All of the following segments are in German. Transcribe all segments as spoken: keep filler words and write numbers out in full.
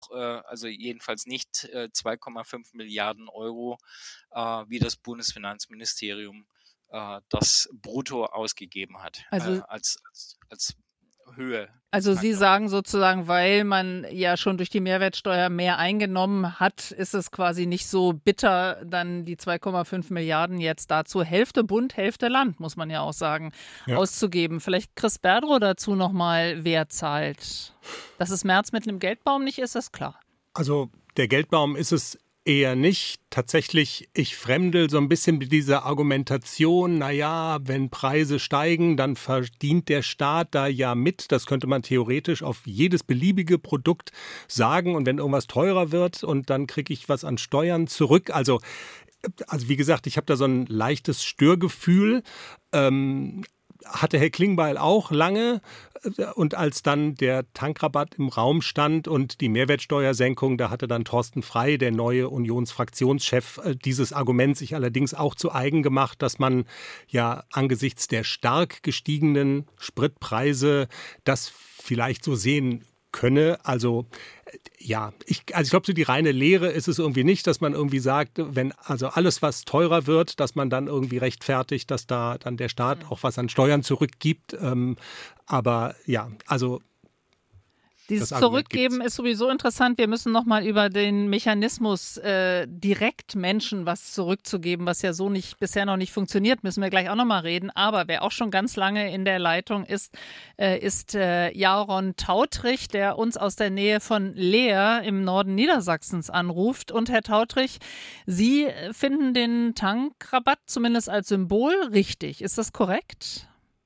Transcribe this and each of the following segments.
auch, äh, also jedenfalls nicht äh, zwei Komma fünf Milliarden Euro, äh, wie das Bundesfinanzministerium äh, das brutto ausgegeben hat, äh, Also als, als, als Höhe des Also Sie Faktor. sagen sozusagen, weil man ja schon durch die Mehrwertsteuer mehr eingenommen hat, ist es quasi nicht so bitter, dann die zwei Komma fünf Milliarden jetzt dazu Hälfte Bund, Hälfte Land, muss man ja auch sagen, Ja. auszugeben. Vielleicht Chris Berdrow dazu nochmal, wer zahlt. Dass es Merz mit einem Geldbaum nicht ist, ist klar. Also der Geldbaum ist es eher nicht. Tatsächlich, ich fremdel so ein bisschen mit dieser Argumentation, naja, wenn Preise steigen, dann verdient der Staat da ja mit. Das könnte man theoretisch auf jedes beliebige Produkt sagen. Und wenn irgendwas teurer wird und dann kriege ich was an Steuern zurück. Also, also wie gesagt, ich habe da so ein leichtes Störgefühl. Ähm, hatte Herr Klingbeil auch lange. Und als dann der Tankrabatt im Raum stand und die Mehrwertsteuersenkung, da hatte dann Thorsten Frey, der neue Unionsfraktionschef, dieses Argument sich allerdings auch zu eigen gemacht, dass man ja angesichts der stark gestiegenen Spritpreise das vielleicht so sehen könne. Also ja, ich, also ich glaube, so die reine Lehre ist es irgendwie nicht, dass man irgendwie sagt, wenn also alles, was teurer wird, dass man dann irgendwie rechtfertigt, dass da dann der Staat auch was an Steuern zurückgibt. Ähm, aber ja, also Dieses das Argument Zurückgeben gibt's. ist sowieso interessant. Wir müssen noch mal über den Mechanismus, äh, direkt Menschen was zurückzugeben, was ja so nicht bisher noch nicht funktioniert, müssen wir gleich auch noch mal reden. Aber wer auch schon ganz lange in der Leitung ist, äh, ist äh, Jaron Tautrich, der uns aus der Nähe von Leer im Norden Niedersachsens anruft. Und Herr Tautrich, Sie finden den Tankrabatt zumindest als Symbol richtig. Ist das korrekt?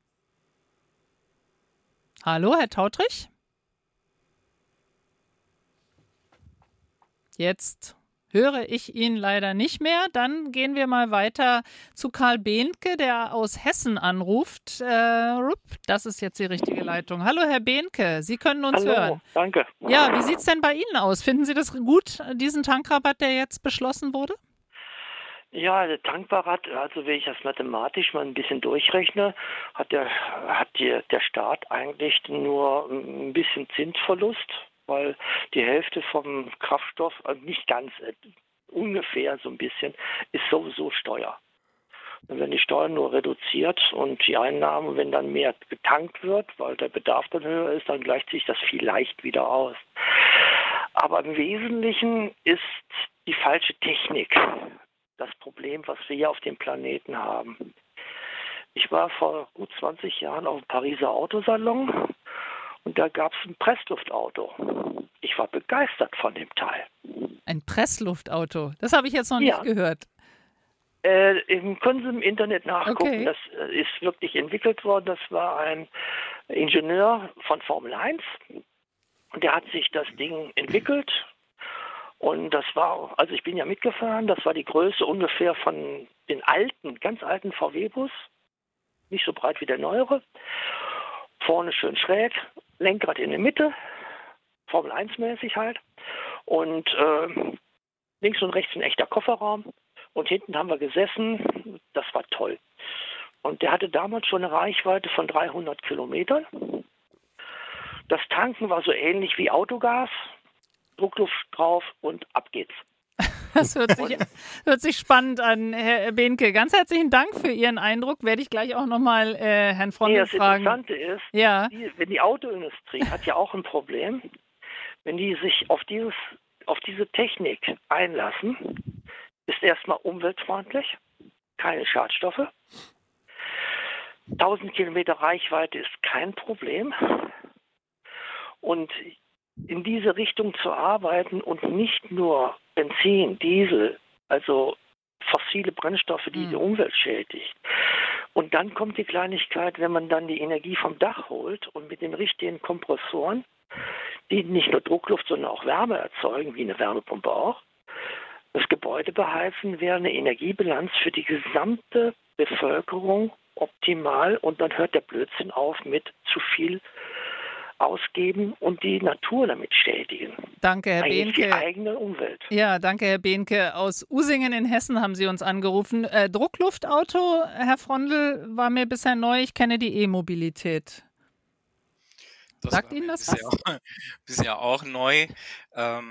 Hallo, Herr Tautrich? Jetzt höre ich ihn leider nicht mehr. Dann gehen wir mal weiter zu Karl Behnke, der aus Hessen anruft. Äh, das ist jetzt die richtige Leitung. Hallo, Herr Behnke, Sie können uns Hallo, hören. danke. Ja, wie sieht es denn bei Ihnen aus? Finden Sie das gut, diesen Tankrabatt, der jetzt beschlossen wurde? Ja, der Tankrabatt, also wenn ich das mathematisch mal ein bisschen durchrechne, hat der, hat die, der Staat eigentlich nur ein bisschen Zinsverlust, weil die Hälfte vom Kraftstoff, also nicht ganz, äh, ungefähr so ein bisschen, ist sowieso Steuer. Und wenn die Steuer nur reduziert und die Einnahmen, wenn dann mehr getankt wird, weil der Bedarf dann höher ist, dann gleicht sich das vielleicht wieder aus. Aber im Wesentlichen ist die falsche Technik das Problem, was wir hier auf dem Planeten haben. Ich war vor gut zwanzig Jahren auf dem Pariser Autosalon und da gab es ein Pressluftauto. Ich war begeistert von dem Teil. Ein Pressluftauto, das habe ich jetzt noch Ja. nicht gehört. Äh, im, können Sie im Internet nachgucken. Okay. Das äh, ist wirklich entwickelt worden. Das war ein Ingenieur von Formel eins. Und der hat sich das Ding entwickelt. Und das war, also ich bin ja mitgefahren, das war die Größe ungefähr von den alten, ganz alten V W-Bus. Nicht so breit wie der neuere. Vorne schön schräg, Lenkrad in der Mitte, Formel eins mäßig halt. Und äh, links und rechts ein echter Kofferraum. Und hinten haben wir gesessen, das war toll. Und der hatte damals schon eine Reichweite von dreihundert Kilometern. Das Tanken war so ähnlich wie Autogas, Druckluft drauf und ab geht's. Das hört sich, hört sich spannend an, Herr Behnke. Ganz herzlichen Dank für Ihren Eindruck. Werde ich gleich auch nochmal äh, Herrn Frondl Nee, das fragen. Interessante ist, Ja. die, wenn die Autoindustrie hat ja auch ein Problem, wenn die sich auf, dieses, auf diese Technik einlassen, ist erstmal umweltfreundlich, keine Schadstoffe. tausend Kilometer Reichweite ist kein Problem. Und in diese Richtung zu arbeiten und nicht nur Benzin, Diesel, also fossile Brennstoffe, die die Umwelt schädigt. Und dann kommt die Kleinigkeit, wenn man dann die Energie vom Dach holt und mit den richtigen Kompressoren, die nicht nur Druckluft, sondern auch Wärme erzeugen, wie eine Wärmepumpe auch, das Gebäude beheizen, wäre eine Energiebilanz für die gesamte Bevölkerung optimal und dann hört der Blödsinn auf mit zu viel ausgeben und die Natur damit schädigen. Danke, Herr Eigentlich Behnke. die eigene Umwelt. Ja, danke, Herr Behnke. Aus Usingen in Hessen haben Sie uns angerufen. Äh, Druckluftauto, Herr Frondl, war mir bisher neu. Ich kenne die E-Mobilität. Das Sagt war Ihnen mir das bisher was? auch, bisher auch neu. Ähm,